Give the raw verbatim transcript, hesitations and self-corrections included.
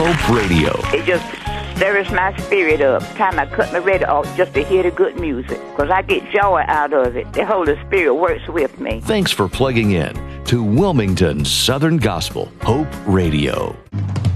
Hope Radio. It just stirs my spirit up. Time I cut my radio off just to hear the good music, because I get joy out of it. The Holy Spirit works with me. Thanks for plugging in to Wilmington Southern Gospel Hope Radio.